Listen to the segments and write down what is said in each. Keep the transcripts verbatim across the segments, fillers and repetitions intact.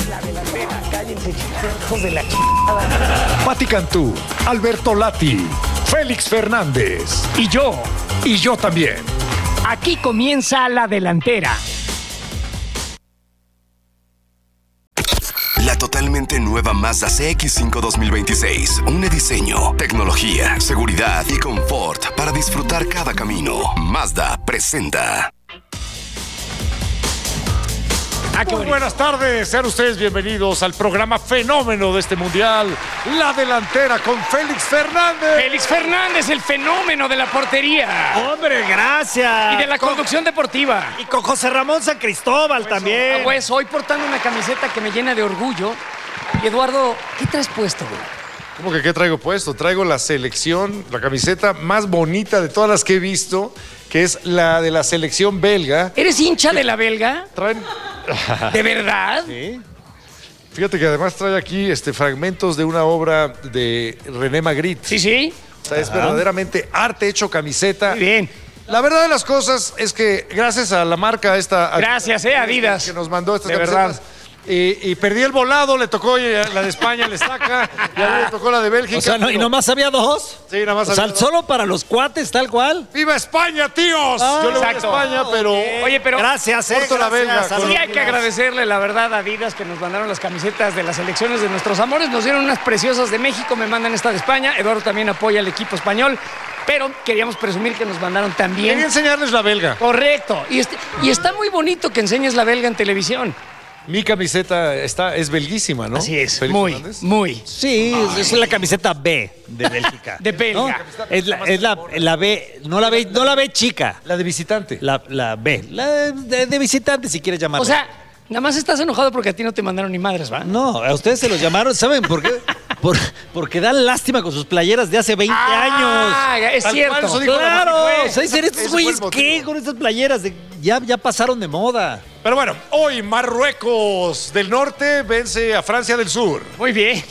La delantera, cállense, hijos de la chingada. Pati Cantú, Alberto Lati, Félix Fernández. Y yo, Y yo también. aquí comienza La Delantera. La totalmente nueva Mazda C X cinco dos mil veintiséis. Une diseño, tecnología, seguridad y confort para disfrutar cada camino. Mazda presenta. Ah, qué Muy bonito. buenas tardes, sean ustedes bienvenidos al programa fenómeno de este mundial, La Delantera con Félix Fernández. Félix Fernández, el fenómeno de la portería Hombre, gracias. y de la conducción deportiva. Y con José Ramón San Cristóbal también. Ah, pues hoy portando una camiseta que me llena de orgullo. Y Eduardo, ¿qué traes puesto, güey? ¿Cómo que qué traigo puesto? Traigo la selección, la camiseta más bonita de todas las que he visto, que es la de la selección belga. ¿Eres hincha de la belga? Traen... ¿De verdad? Sí. Fíjate que además trae aquí este, fragmentos de una obra de René Magritte. Sí, sí. O sea, es verdaderamente arte hecho camiseta. Muy bien. La verdad de las cosas es que gracias a la marca esta... Gracias, eh, Adidas. Que nos mandó estas De camisetas. verdad. Y, y perdí el volado, le tocó la de España, le saca, y a mí le tocó la de Bélgica. O sea, no, ¿y pero- nomás había dos? Sí, nada más O sea, había dos. solo para los cuates, tal cual. ¡Viva España, tíos! Yo le voy a exacto. España, pero... Oye, pero Gracias, eh. Corto la gracias, belga, a con los sí hay Adidas. que agradecerle, la verdad, a Adidas que nos mandaron las camisetas de las selecciones de nuestros amores. Nos dieron unas preciosas de México, me mandan esta de España. Eduardo también apoya al equipo español, pero queríamos presumir que nos mandaron Quería también. enseñarles la belga. Correcto. Y, este- y está muy bonito que enseñes la belga en televisión. Mi camiseta está, es belguísima, ¿no? Así es, Félix muy, Fernández. muy. Sí, es la camiseta B de Bélgica. De belga. ¿No? Es, la, es la, la B, no la B, no la B chica. La de visitante. La, la B. La de, de visitante, si quieres llamarla. O sea, nada más estás enojado porque a ti no te mandaron ni madres, ¿va? no, a ustedes se los llamaron, ¿saben por qué? Por, porque dan lástima con sus playeras de hace veinte Ah, años. es Tal cierto. cual, eso dijo la Claro, Fue. o sea, dicen, Ese estos fue el güeyes, motivo. ¿qué con estas playeras? De- ya, ya pasaron de moda. Pero bueno, hoy Marruecos del Norte vence a Francia del Sur. Muy bien.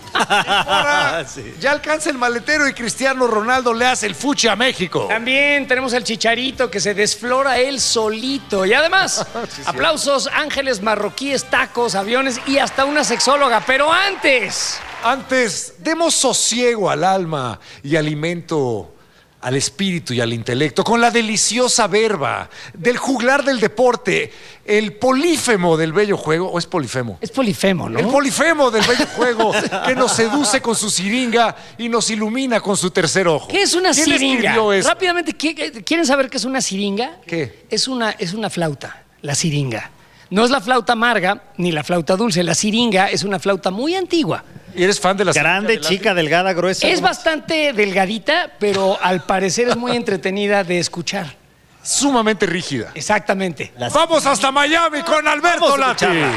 Ahora Sí. ya alcanza el maletero y Cristiano Ronaldo le hace el fuchi a México. También tenemos al Chicharito que se desflora él solito. Y además, Sí, aplausos, ángeles marroquíes, tacos, aviones y hasta una sexóloga. Pero antes, Antes, demos sosiego al alma y alimento al espíritu y al intelecto con la deliciosa verba del juglar del deporte, el polífemo del bello juego, ¿o es polifemo? es polifemo, ¿no? El polifemo del bello juego que nos seduce con su siringa y nos ilumina con su tercer ojo. ¿Qué es una ¿Quién siringa? escribió eso? Rápidamente, ¿qué- ¿quieren saber qué es una siringa? ¿Qué? Es una, es una flauta, la siringa. No es la flauta amarga ni la flauta dulce. La siringa es una flauta muy antigua. ¿Y eres fan de la Grande, siringa de chica, delgada, gruesa. Es ¿no? bastante delgadita, pero al parecer es muy entretenida de escuchar. látigo? Sumamente rígida. Exactamente. La- Vamos hasta Miami con Alberto Vamos a Lati. escucharla.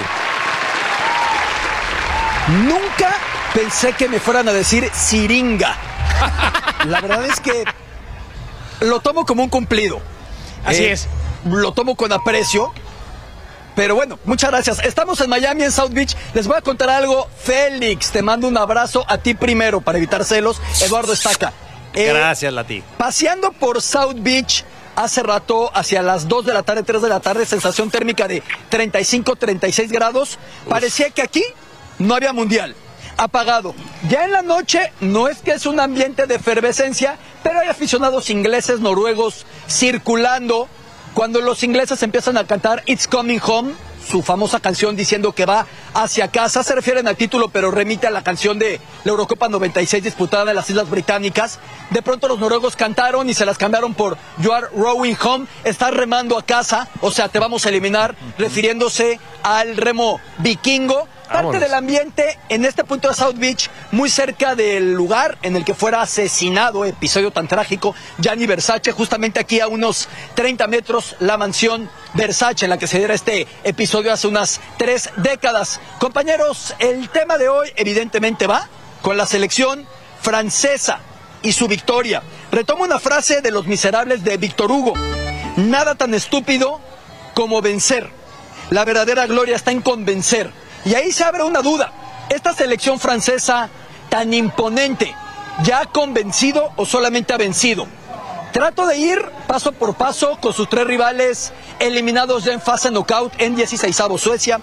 Nunca pensé que me fueran a decir siringa. La verdad es que lo tomo como un cumplido. Así Eh, es. Lo tomo con aprecio. Pero bueno, muchas gracias. Estamos en Miami, en South Beach. Les voy a contar algo. Félix, te mando un abrazo a ti primero para evitar celos. Eduardo Estaca. Eh, Gracias, Lati. Paseando por South Beach hace rato, hacia las dos de la tarde, tres de la tarde, sensación térmica de treinta y cinco, treinta y seis grados. Parecía que aquí no había mundial. Apagado. Ya en la noche no es que es un ambiente de efervescencia, pero hay aficionados ingleses, noruegos circulando. Cuando los ingleses empiezan a cantar It's Coming Home, su famosa canción diciendo que va hacia casa, se refieren al título, pero remite a la canción de la Eurocopa noventa y seis disputada en las Islas Británicas. De pronto los noruegos cantaron y se las cambiaron por You are rowing home, estás remando a casa, o sea, te vamos a eliminar, refiriéndose al remo vikingo. Parte Vámonos. del ambiente en este punto de South Beach, muy cerca del lugar en el que fuera asesinado, episodio tan trágico, Gianni Versace, justamente aquí a unos treinta metros, la mansión Versace en la que se diera este episodio hace unas tres décadas. Compañeros, el tema de hoy evidentemente va con la selección francesa y su victoria. Retomo una frase de Los Miserables de Víctor Hugo: nada tan estúpido como vencer. La verdadera gloria está en convencer. Y ahí se abre una duda. ¿Esta selección francesa tan imponente ya ha convencido o solamente ha vencido? Trato de ir paso por paso con sus tres rivales eliminados ya en fase knockout en dieciseisavos Suecia,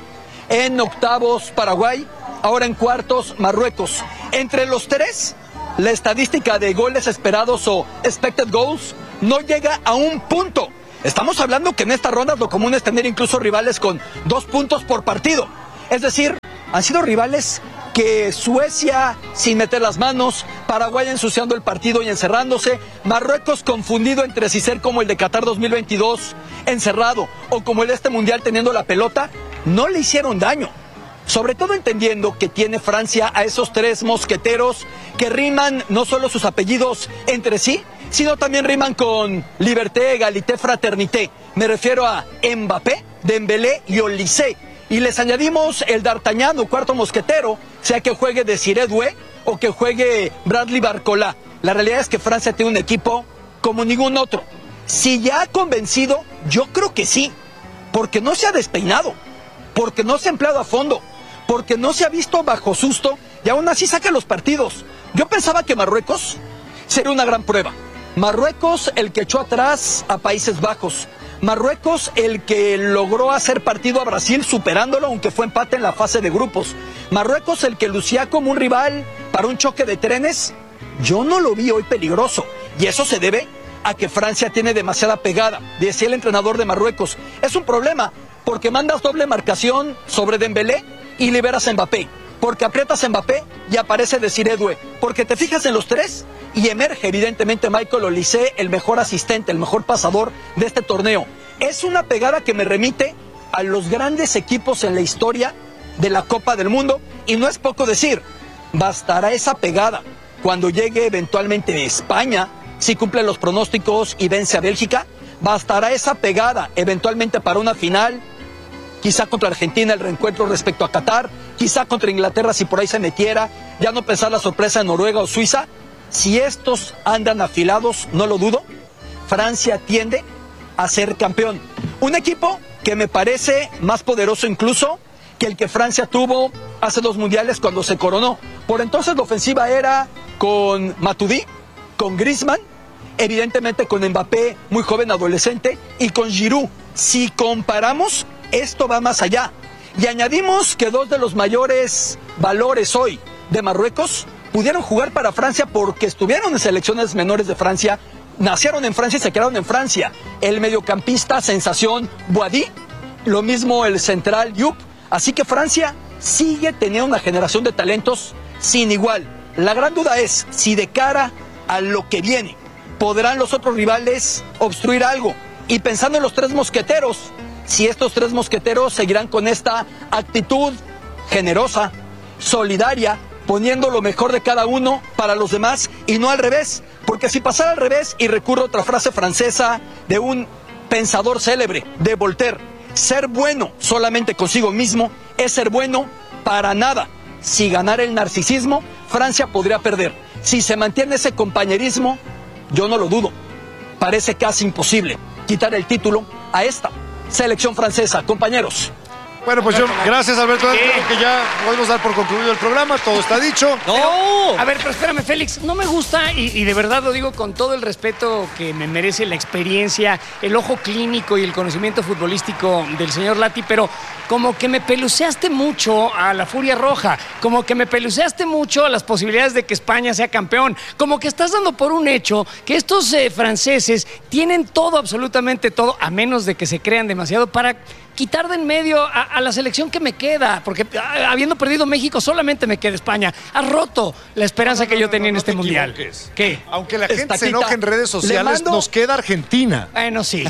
en octavos Paraguay, ahora en cuartos Marruecos. Entre los tres, la estadística de goles esperados o expected goals no llega a un punto. Estamos hablando que en estas rondas lo común es tener incluso rivales con dos puntos por partido. Es decir, han sido rivales que Suecia sin meter las manos, Paraguay ensuciando el partido y encerrándose, Marruecos confundido entre si ser como el de Qatar dos mil veintidós, encerrado, o como el de este mundial teniendo la pelota, no le hicieron daño. Sobre todo entendiendo que tiene Francia a esos tres mosqueteros que riman no solo sus apellidos entre sí, sino también riman con Liberté, Égalité, Fraternité. Me refiero a Mbappé, Dembélé y Olysée. Y les añadimos el D'Artagnan o cuarto mosquetero, sea que juegue Desiré Doué o que juegue Bradley Barcola. La realidad es que Francia tiene un equipo como ningún otro. Si ya ha convencido, yo creo que sí, porque no se ha despeinado, porque no se ha empleado a fondo, porque no se ha visto bajo susto y aún así saca los partidos. Yo pensaba que Marruecos sería una gran prueba. Marruecos el que echó atrás a Países Bajos. Marruecos el que logró hacer partido a Brasil superándolo aunque fue empate en la fase de grupos. Marruecos el que lucía como un rival para un choque de trenes. Yo no lo vi hoy peligroso y eso se debe a que Francia tiene demasiada pegada, decía el entrenador de Marruecos. Es un problema porque mandas doble marcación sobre Dembélé y liberas a Mbappé, porque aprietas a Mbappé y aparece Desiré Doué, porque te fijas en los tres y emerge evidentemente Michael Olysée, el mejor asistente, el mejor pasador de este torneo. Es una pegada que me remite a los grandes equipos en la historia de la Copa del Mundo y no es poco decir, bastará esa pegada cuando llegue eventualmente España, si cumple los pronósticos y vence a Bélgica, bastará esa pegada eventualmente para una final, quizá contra Argentina el reencuentro respecto a Qatar, quizá contra Inglaterra si por ahí se metiera, ya no pensar la sorpresa en Noruega o Suiza. Si estos andan afilados, no lo dudo, Francia tiende a ser campeón. Un equipo que me parece más poderoso incluso que el que Francia tuvo hace dos mundiales cuando se coronó. Por entonces la ofensiva era con Matuidi, con Griezmann, evidentemente con Mbappé, muy joven adolescente, y con Giroud. Si comparamos, esto va más allá. Y añadimos que dos de los mayores valores hoy de Marruecos pudieron jugar para Francia porque estuvieron en selecciones menores de Francia, nacieron en Francia y se quedaron en Francia. El mediocampista sensación Boadi, lo mismo el central Diop. Así que Francia sigue teniendo una generación de talentos sin igual. La gran duda es si de cara a lo que viene podrán los otros rivales obstruir algo. Y pensando en los tres mosqueteros, si estos tres mosqueteros seguirán con esta actitud generosa, solidaria, poniendo lo mejor de cada uno para los demás y no al revés. Porque si pasara al revés, y recurro a otra frase francesa de un pensador célebre, de Voltaire, ser bueno solamente consigo mismo es ser bueno para nada. Si ganara el narcisismo, Francia podría perder. Si se mantiene ese compañerismo, yo no lo dudo. Parece casi imposible quitar el título a esta selección francesa. Compañeros. Bueno, pues yo, gracias Alberto, creo que ya podemos dar por concluido el programa, todo está dicho. ¡No! A ver, pero espérame, Félix, no me gusta, y, y de verdad lo digo con todo el respeto que me merece la experiencia, el ojo clínico y el conocimiento futbolístico del señor Lati, pero como que me peluceaste mucho a la Furia Roja, como que me peluceaste mucho a las posibilidades de que España sea campeón, como que estás dando por un hecho que estos eh, franceses tienen todo, absolutamente todo, a menos de que se crean demasiado para quitar de en medio a, a la selección que me queda, porque a, habiendo perdido México solamente me queda España. Has roto la esperanza no, no, que yo no, tenía no, no, en este mundial. Equivoques. ¿Qué? Aunque la gente Estaquita, se enoje en redes sociales, mando, nos queda Argentina. Bueno, sí.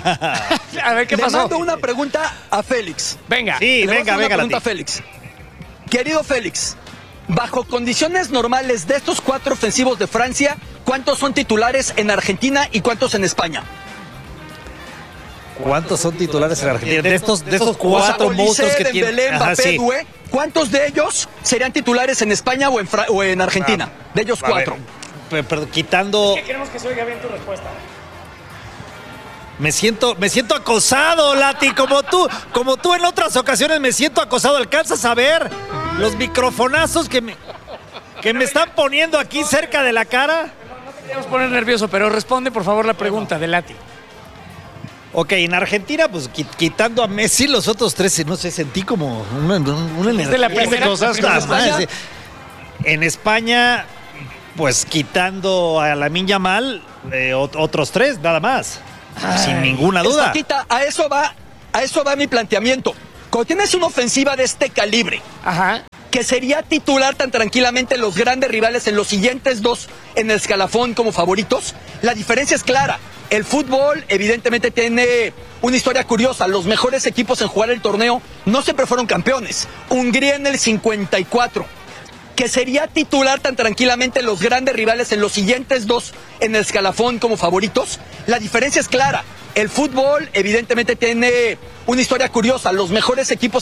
A ver, ¿qué le pasó? Le mando una pregunta a Félix. Venga. Sí, le venga, una venga. pregunta a Félix. Querido Félix, bajo condiciones normales de estos cuatro ofensivos de Francia, ¿cuántos son titulares en Argentina y cuántos en España? ¿Cuántos son titulares en Argentina? De estos, de estos cuatro o sea, monstruos que Dembélé, tienen. Mbappé, Ajá, sí. Doué, ¿cuántos de ellos serían titulares en España o en, Fra o en Argentina? Ah, de ellos cuatro. Ver, pero, pero, quitando. Es que queremos que se oiga bien tu respuesta. Me siento, me siento acosado, Lati, como tú, como tú en otras ocasiones me siento acosado. ¿Alcanzas a ver los microfonazos que me, que me están poniendo aquí cerca de la cara? No te queremos poner nervioso, pero responde por favor la pregunta de Lati. Ok, en Argentina, pues quitando a Messi, los otros tres, no sé, sentí como una, una de la primera cosas. la Más. En España, pues quitando a Lamine Yamal, eh, otros tres, nada más. Ay, sin ninguna duda. Paquita, a eso va, a eso va mi planteamiento. Cuando tienes una ofensiva de este calibre, Ajá. que sería titular tan tranquilamente los grandes rivales en los siguientes dos en el escalafón como favoritos, la diferencia es clara. El fútbol evidentemente tiene una historia curiosa. Los mejores equipos en jugar el torneo no siempre fueron campeones. Hungría en el cincuenta y cuatro, que sería titular tan tranquilamente los grandes rivales en los siguientes dos en el escalafón como favoritos. La diferencia es clara. El fútbol evidentemente tiene una historia curiosa. Los mejores equipos